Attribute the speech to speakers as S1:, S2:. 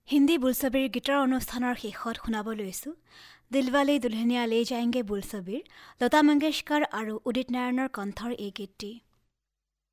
S1: হিন্দী বোলছবিৰ গীতৰ অনুষ্ঠানৰ শেষত শুনাব লৈছোঁ দিলৱালে দুলহনিয়া লে যায়েংগে বোলছবিৰ লতা মংগেশকাৰ আৰু উদিত নাৰায়ণৰ কণ্ঠৰ এই গীতটি।